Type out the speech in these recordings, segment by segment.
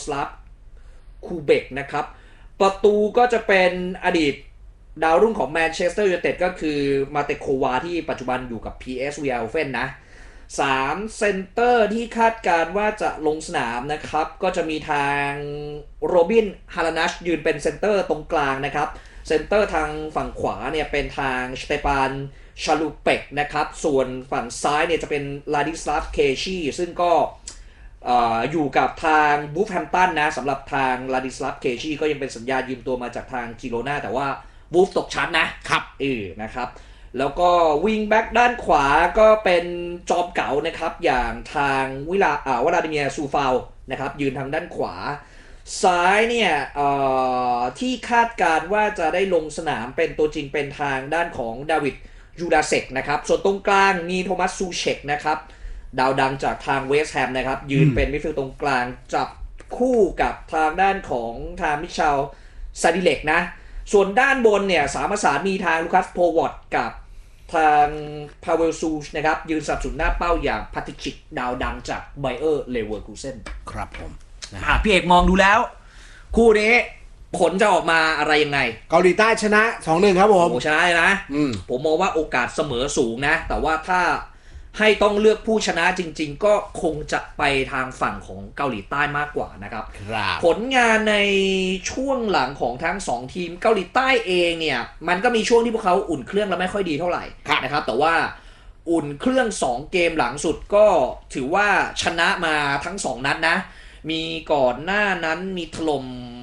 สลาฟคูเบกนะครับประตูก็จะเป็นอดีตดาวรุ่งของแมนเชสเตอร์ยูไนเต็ดก็คือมาเตโควาที่ปัจจุบันอยู่กับ PSV Eindhoven นะ3เซนเตอร์ที่คาดการว่าจะลงสนามนะครับก็จะมีทางโรบินฮารานัชยืนเป็นเซนเตอร์ตรงกลางนะครับเซนเตอร์ทางฝั่งขวาเนี่ยเป็นทางสเตปานชาลูเปกนะครับส่วนฝั่งซ้ายเนี่ยจะเป็นลาดิสลาฟเคชีซึ่งก็อยู่กับทางบูฟแฮมตันนะสำหรับทางลาดิสลาฟเคชีก็ยังเป็นสัญญายืมตัวมาจากทางจิโรนาแต่ว่าบูฟตกชั้นนะครับนะครับแล้วก็วิงแบ็กด้านขวาก็เป็นจอมเก๋านะครับอย่างทางวลาดิเมียร์ซูฟาวนะครับยืนทางด้านขวาซ้ายเนี่ยที่คาดการว่าจะได้ลงสนามเป็นตัวจริงเป็นทางด้านของดาวิดยูดาเซกนะครับส่วนตรงกลางมีโทมัสซูเชกนะครับดาวดังจากทางเวสต์แฮมนะครับยืนเป็นมิดฟิลด์ตรงกลางจับคู่กับทางด้านของทางมิเชลซาดิเล็กนะส่วนด้านบนเนี่ยสามประสานมีทางลูคัสโพวอตกับทางพาเวลซูชนะครับยืนสนับสนุนหน้าเป้าอย่างพาติชิกดาวดังจากไบเออร์เลเวอร์คูเซ่นครับผมพี่เอกมองดูแล้วคู่นี้ผลจะออกมาอะไรยังไงเกาหลีใต้ชนะ 2-1 ครับผมโอ้ชนะนะผมมองว่าโอกาสเสมอสูงนะแต่ว่าถ้าให้ต้องเลือกผู้ชนะจริงๆก็คงจะไปทางฝั่งของเกาหลีใต้มากกว่านะครับผลงานในช่วงหลังของทั้ง2ทีมเกาหลีใต้เองเนี่ยมันก็มีช่วงที่พวกเขาอุ่นเครื่องแล้วไม่ค่อยดีเท่าไหร่นะครับแต่ว่าอุ่นเครื่อง2เกมหลังสุดก็ถือว่าชนะมาทั้ง2นัดนะมีก่อนหน้านั้นมีถล่ม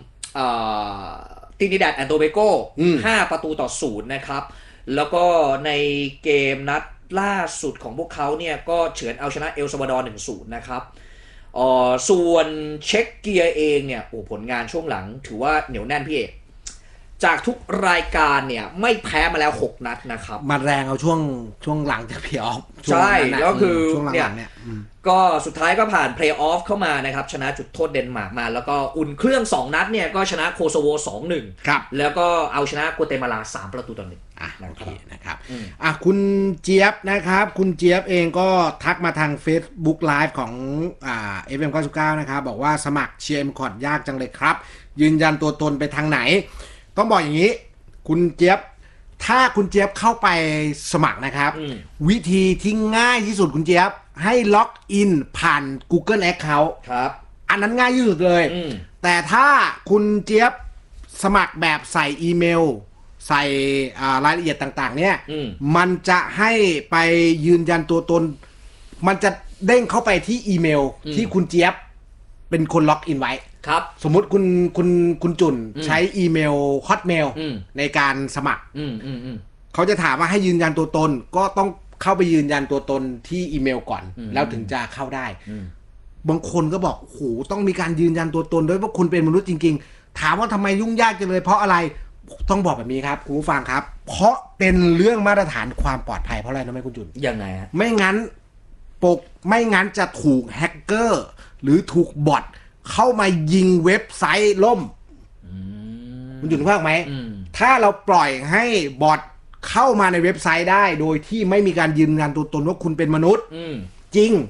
ตินิดัดแอนโตเบโก5-0นะครับแล้วก็ในเกมนัดล่าสุดของพวกเขาเนี่ยก็เฉือนเอาชนะเอลซัลวาดอร์ 1-0 นะครับส่วนเช็กเกียเองเนี่ยผลงานช่วงหลังถือว่าเหนียวแน่นพี่เอกจากทุกรายการเนี่ยไม่แพ้มาแล้ว6นัดนะครับมาแรงเอาช่วงหลังจากเพลย์ออฟใช่แล้วคือช่วงหลังเนี่ยก็สุดท้ายก็ผ่านเพลย์ออฟเข้ามานะครับชนะจุดโทษเดนมาร์กมาแล้วก็อุ่นเครื่อง2นัดเนี่ยก็ชนะโคโซโว 2-1 ครับแล้วก็เอาชนะกัวเตมาลา 3-1 โอเคนะครับคุณเจี๊ยบนะครับคุณเจี๊ยบเองก็ทักมาทาง Facebook Live ของFM99 นะครับบอกว่าสมัครเชียร์ M-KOT ยากจังเลยครับยืนยันตัวตนไปทางไหนต้องบอกอย่างนี้คุณเจี๊ยบถ้าคุณเจี๊ยบเข้าไปสมัครนะครับวิธีที่ง่ายที่สุดคุณเจี๊ยบให้ล็อกอินผ่าน Google Account ครับอันนั้นง่ายที่สุดเลยแต่ถ้าคุณเจี๊ยบสมัครแบบใส่อีเมลใส่รายละเอียดต่างๆเนี่ยมันจะให้ไปยืนยันตัวตนมันจะเด้งเข้าไปที่อีเมลที่คุณเจี๊ยบเป็นคนล็อกอินไว้ครับสมมุติคุณจุ่นใช้อีเมล Hotmail ในการสมัครเขาจะถามว่าให้ยืนยันตัวตนก็ต้องเข้าไปยืนยันตัวตนที่อีเมลก่อนแล้วถึงจะเข้าได้บางคนก็บอกโหต้องมีการยืนยันตัวตนด้วยว่าคุณเป็นมนุษย์จริงๆถามว่าทำไมยุ่งยากจังเลยเพราะอะไรต้องบอกแบบนี้ครับคุณผู้ฟังครับเพราะเป็นเรื่องมาตรฐานความปลอดภัยเพราะอะไรนะคุณจุนยังไงฮะไม่งั้นจะถูกแฮกเกอร์หรือถูกบอทเข้ามายิงเว็บไซต์ล่มคุณจุนว่าไหมถ้าเราปล่อยให้บอทเข้ามาในเว็บไซต์ได้โดยที่ไม่มีการยืนยันตัวตนว่าคุณเป็นมนุษย์จริง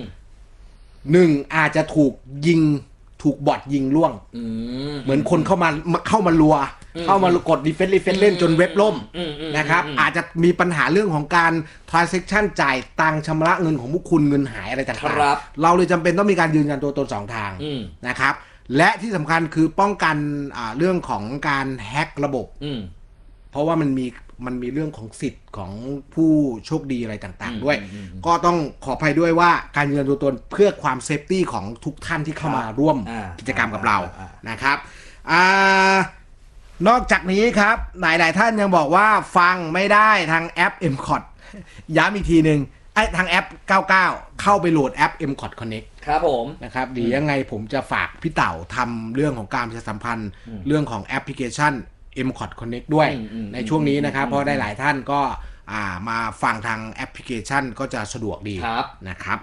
อาจจะถูกบอทยิงล่วงเหมือนคนเข้ามาลัวเข้ามากดรีเฟรชเล่นจนเว็บล่มนะครับอาจจะมีปัญหาเรื่องของการ transaction จ่ายตังค์ชำระเงินของพวกคุณเงินหายอะไรต่างๆเราเลยจำเป็นต้องมีการยืนยันตัวตน2ทางนะครับและที่สำคัญคือป้องกันเรื่องของการแฮกระบบเพราะว่ามันมีเรื่องของสิทธิ์ของผู้โชคดีอะไรต่างๆด้วยก็ต้องขออภัยด้วยว่าการยืนยันตัวตนเพื่อความเซฟตี้ของทุกท่านที่เข้ามาร่วมกิจกรรมกับเรานะครับนอกจากนี้ครับหลายๆท่านยังบอกว่าฟังไม่ได้ทางแอป M-KOT ย้ำอีกทีนึงทางแอป99เข้าไปโหลดแอป M-KOT Connect ครับผมนะครับดียังไงผมจะฝากพี่เต่าทำเรื่องของการประชาสัมพันธ์เรื่องของแอปพลิเคชัน M-KOT Connect ด้วยในช่วงนี้นะครับเพราะได้หลายท่านก็มาฟังทางแอปพลิเคชันก็จะสะดวกดีนะครับ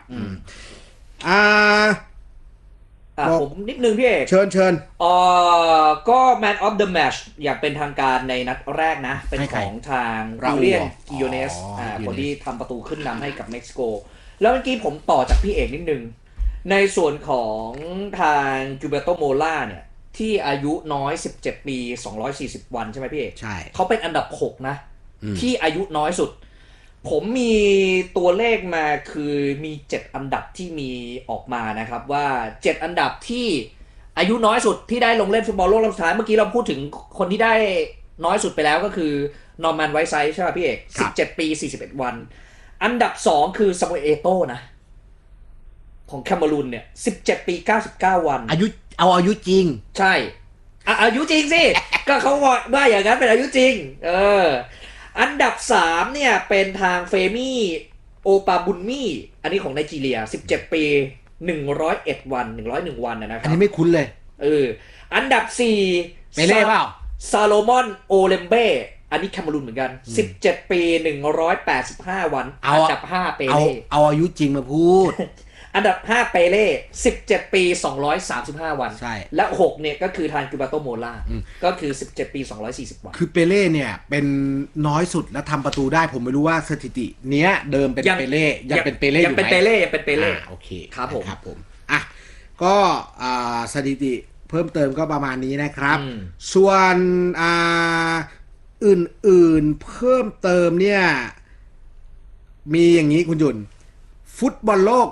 ผมนิดนึงพี่เอกเชิญก็ Man of the Match อยากเป็นทางการในนัดแรกนะเป็นของทางราเลียนกิโยเนสคนที่ทำประตูขึ้นนำให้กับเม็กซิโกแล้วเมื่อกี้ผมต่อจากพี่เอกนิดนึงในส่วนของทางกิวเบโตโมล่าเนี่ยที่อายุน้อย17ปี240วันใช่ไหมพี่เอกใช่เขาเป็นอันดับ6นะที่อายุน้อยสุดผมมีตัวเลขมาคือมี7อันดับที่มีออกมานะครับว่า7อันดับที่อายุน้อยสุดที่ได้ลงเล่นฟุตบอลโลกรอบสุดท้ายเมื่อกี้เราพูดถึงคนที่ได้น้อยสุดไปแล้วก็คือนอร์แมนไวท์ไซด์ใช่ไหมพี่เอก17ปี41วันอันดับ2คือซามูเอล เอโต้นะของแคเมรูนเนี่ย17ปี99วันอายุจริงใช่อายุจริงสิ ก็เขาว่าอย่างนั้นเป็นอายุจริงอันดับ3เนี่ยเป็นทางเฟมี่โอปาบุนมี่อันนี้ของไนจีเรีย17ปี101วัน101วันนะครับอันนี้ไม่คุ้นเลยอันดับ4 เปเล่เปล่าซาโลมอนโอเลมเบ้อันนี้แคเมรูนเหมือนกัน17ปี185วันอันดับ5เปเล่เอาอายุจริงมาพูดอันดับ5เปเล่17ปี235วันใช่และ6เนี่ยก็คือทางกิวบาโตโมล่าก็คือ17ปี240วันคือเปเล่เนี่ยเป็นน้อยสุดและทำประตูได้ผมไม่รู้ว่าสถิติเนี้ยเดิมเป็นเปเล่ยังเป็นเปเล่อยู่ไหมยังเป็นเปเล่โอเคครับผมอ่ะก็สถิติเพิ่มเติมก็ประมาณนี้นะครับส่วนอื่นๆเพิ่มเติมเนี่ยมีอย่างนี้คุณจุนฟุตบอลโลก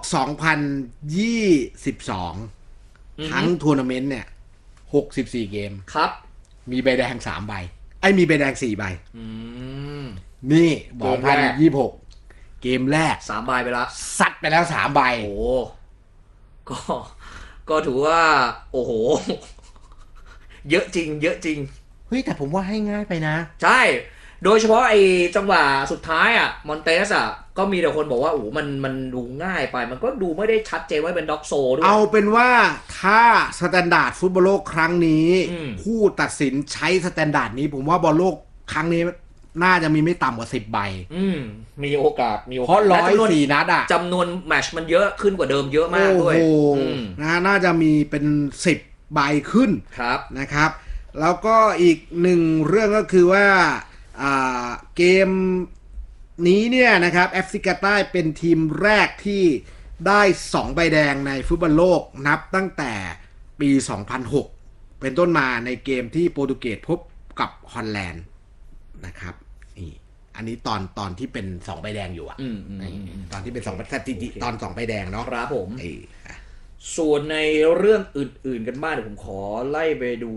2022ทั้งทัวร์นาเมนต์เนี่ย64เกมครับมีใบแดง3ใบมีใบแดง4ใบนี่2026เกมแรก 3ใบไปแล้วซัดไปแล้ว3ใบโอ้ก็ถือว่าโอ้โหเยอะจริงเฮ้ยแต่ผมว่าให้ง่ายไปนะใช่โดยเฉพาะไอ้จังหวะสุดท้ายอ่ะมอนเตสอ่ะก็มีแต่คนบอกว่าโอ้มันดูง่ายไปมันก็ดูไม่ได้ชัดเจนว่าเป็นด็อกโซด้วยเอาเป็นว่าถ้าสแตนดาร์ดฟุตบอลโลกครั้งนี้ผู้ตัดสินใช้สแตนดาร์ดนี้ผมว่าบอลโลกครั้งนี้น่าจะมีไม่ต่ำกว่า10ใบมีโอกาสเพราะ104นัดอ่ะจำนวนแมตช์มันเยอะขึ้นกว่าเดิมเยอะมากด้วยน่าจะมีเป็น10ใบขึ้นครับนะครับแล้วก็อีกหนึ่งเรื่องก็คือว่าเกมนี้เนี่ยนะครับแอฟริกาใต้เป็นทีมแรกที่ได้2ใบแดงในฟุตบอลโลกนับตั้งแต่ปี2006เป็นต้นมาในเกมที่โปรตุเกสพบกับฮอลแลนด์นะครับนี่อันนี้ตอนที่เป็น2ใบแดงอยู่ตอนที่เป็น2สถิติตอน2ใบแดงเนาะครับผมส่วนในเรื่องอื่นๆกันบ้างเดี๋ยวผมขอไล่ไปดู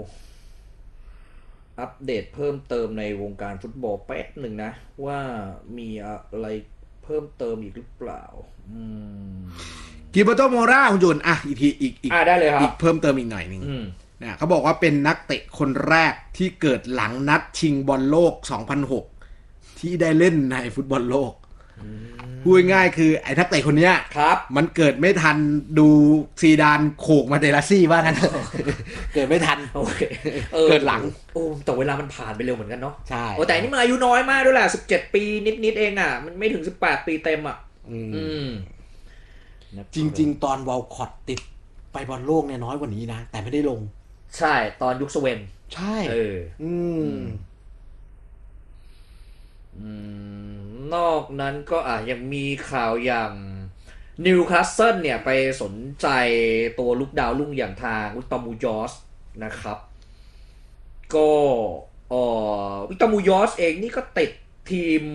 อัปเดตเพิ่มเติมในวงการฟุตบอลแป๊บหนึ่งนะว่ามีอะไรเพิ่มเติมอีกหรือเปล่ากิลเบอร์โตโมราคุณจุนอีกทีอีกได้เลยครับอีกเพิ่มเติมอีกหน่อยนึงนะเขาบอกว่าเป็นนักเตะคนแรกที่เกิดหลังนัดชิงบอลโลก2006ที่ได้เล่นในฟุตบอลโลกพูดง่ายคือไอ้นักเตะคนเนี้ยครับมันเกิดไม่ทันดูซีดานโขกมาเตลาซี่ว่างั้นเกิดไม่ทันโอเคเกิดหลังแต่เวลามันผ่านไปเร็วเหมือนกันเนาะใช่แต่นี่มันอายุน้อยมากด้วยแหละ17ปีนิดๆเองอ่ะมันไม่ถึง18ปีเต็มอ่ะจริงๆตอนวอลคอตติดไปบอลโลกเนี่ยน้อยกว่านี้นะแต่ไม่ได้ลงใช่ตอนยุคสเวนใช่นอกนั้นก็ยังมีข่าวอย่างนิวคาสเซิลเนี่ยไปสนใจตัวลูกดาวรุ่งอย่างทางวิกตอร์มูยอสนะครับก็วิกตอร์มูยอสเองนี่ก็ติดทีม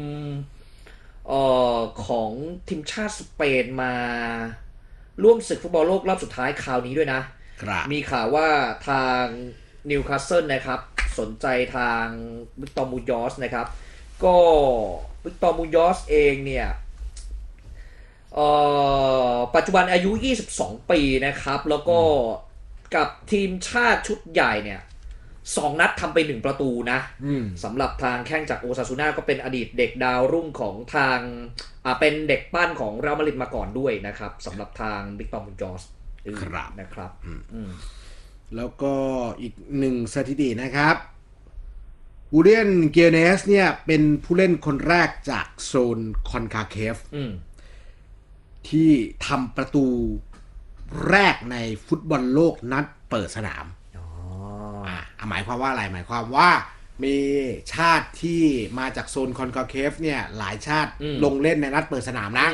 ของทีมชาติสเปนมาร่วมศึกฟุตบอลโลกรอบสุดท้ายคราวนี้ด้วยนะมีข่าวว่าทางนิวคาสเซิลนะครับสนใจทางวิกตอร์มูยอสนะครับก็วิกตอร์มูยอสเองเนี่ยปัจจุบันอายุ22ปีนะครับแล้วก็กับทีมชาติชุดใหญ่เนี่ย2นัดทำไป1ประตูนะสำหรับทางแข้งจากโอซาซูน่าก็เป็นอดีตเด็กดาวรุ่งของทางเป็นเด็กปั้นของเรอัลมาดริดมาก่อนด้วยนะครับสำหรับทางวิกตอร์มูยอสนะครับแล้วก็อีกหนึ่งสถิตินะครับบูเดียนเกเนสเนี่ยเป็นผู้เล่นคนแรกจากโซนคอนคาเคฟที่ทำประตูแรกในฟุตบอลโลกนัดเปิดสนามหมายความว่าอะไรหมายความว่ามีชาติที่มาจากโซนคอนคาเคฟเนี่ยหลายชาติลงเล่นในนัดเปิดสนามนะ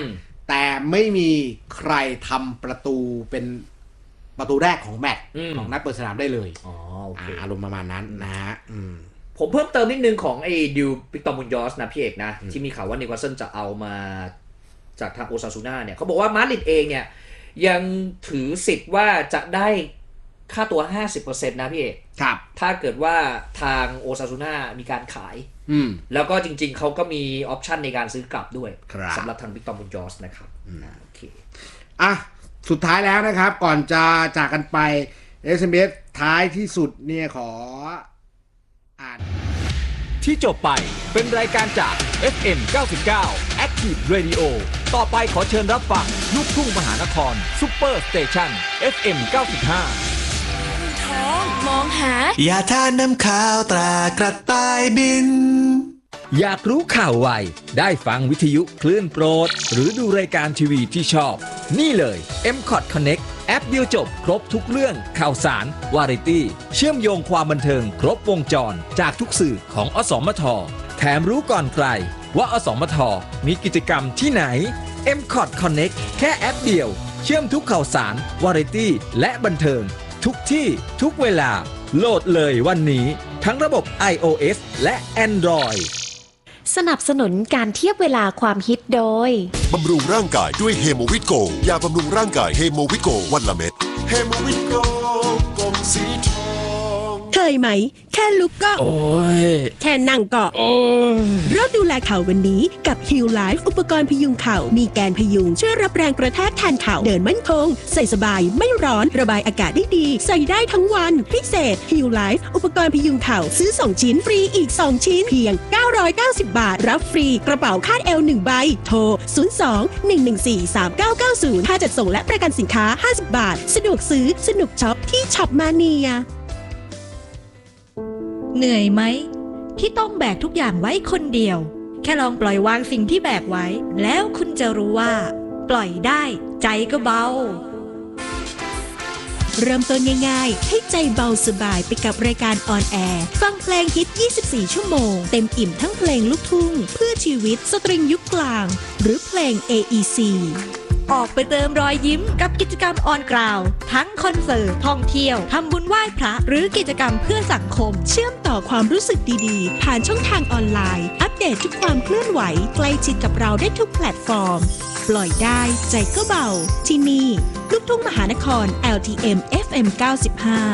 แต่ไม่มีใครทำประตูเป็นประตูแรกของแมตช์ของนัดเปิดสนามได้เลยโอเคอารมณ์ประมาณนั้นนะฮะผมเพิ่มเติมนิดนึงของไอ้ดิวปิกตอร์มุนยอสนะพี่เอกนะที่มีข่าวว่านิวคาสเซิลจะเอามาจากทางโอซาซูน่าเนี่ยเขาบอกว่ามาดริดเองเนี่ยยังถือสิทธิ์ว่าจะได้ค่าตัว 50% นะพี่เอกครับถ้าเกิดว่าทางโอซาซูน่ามีการขายแล้วก็จริงๆเขาก็มีออปชันในการซื้อกลับด้วยสำหรับทางปิกตอร์มุนยอสนะครับโอเคสุดท้ายแล้วนะครับก่อนจะจากกันไป SMS ท้ายที่สุดเนี่ยขออ่านที่จบไปเป็นรายการจาก FM 99 Active Radio ต่อไปขอเชิญรับฟังลูกทุ่งมหานครซุปเปอร์สเตชัน FM 95 ท้องมองหาอย่าท่าน้ำข่าวตรากระต่ายบินอยากรู้ข่าวไวได้ฟังวิทยุคลื่นโปรดหรือดูรายการทีวีที่ชอบนี่เลย M-Cot Connect แอปเดียวจบครบทุกเรื่องข่าวสารวาไรตี้เชื่อมโยงความบันเทิงครบวงจรจากทุกสื่อของอสมทแถมรู้ก่อนใครว่าอสมทมีกิจกรรมที่ไหน M-Cot Connect แค่แอปเดียวเชื่อมทุกข่าวสารวาไรตี้และบันเทิงทุกที่ทุกเวลาโหลดเลยวันนี้ทั้งระบบ iOS และ Android สนับสนุนการเทียบเวลาความฮิตโดยบำรุงร่างกายด้วยเฮโมวิตโกยาบำรุงร่างกายเฮโมวิตโกวันละเม็ดเฮโมวิตโกกลมสีทองเคยไหมแค่ลุกก็โอ้ยแค่นั่งก็โอ้ยเริ่มดูแลเข่าวันนี้กับ Heal Life อุปกรณ์พยุงเข่ามีแกนพยุงช่วยรับแรงกระแทกแทนเข่าเดินมั่นคงใส่สบายไม่ร้อนระบายอากาศได้ดีใส่ได้ทั้งวันพิเศษ Heal Life อุปกรณ์พยุงเข่าซื้อ2ชิ้นฟรีอีก2ชิ้นเพียง990 บาทรับฟรีกระเป๋าคาดเอว1ใบโทร02-114-3990ค่าจัดส่งและประกันสินค้า50 บาทสะดวกซื้อสนุกช็อปที่ช็อปมาเนียเหนื่อยไหมที่ต้องแบกทุกอย่างไว้คนเดียวแค่ลองปล่อยวางสิ่งที่แบกไว้แล้วคุณจะรู้ว่าปล่อยได้ใจก็เบาเริ่มต้นง่ายๆให้ใจเบาสบายไปกับรายการออนแอร์ฟังเพลงฮิต24ชั่วโมงเต็มอิ่มทั้งเพลงลูกทุ่งเพื่อชีวิตสตริงยุคกลางหรือเพลง AEC ออกไปเติมรอยยิ้มกับกิจกรรมออนกราวทั้งคอนเสิร์ตท่องเที่ยวทำบุญไหว้พระหรือกิจกรรมเพื่อสังคมเชื่อมต่อความรู้สึกดีๆผ่านช่องทางออนไลน์อัปเดตทุกความเคลื่อนไหวใกล้ชิดกับเราได้ทุกแพลตฟอร์มปล่อยได้ใจก็เบาที่นี่ลูกทุ่งมหานคร LTM FM 95